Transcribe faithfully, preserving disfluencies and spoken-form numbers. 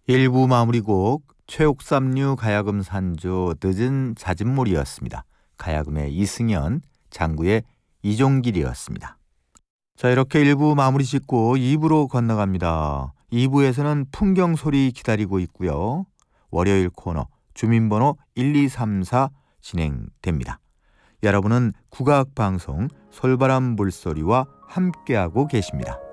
일 부 마무리곡 최옥삼류 가야금 산조 늦은 잦은몰이였습니다. 가야금의 이승연, 장구의 이종길이었습니다. 자, 이렇게 일 부 마무리 짓고 이 부로 건너갑니다. 이 부에서는 풍경소리 기다리고 있고요. 월요일 코너 주민번호 일 이 삼 사 진행됩니다. 여러분은 국악방송 솔바람 물소리와 함께하고 계십니다.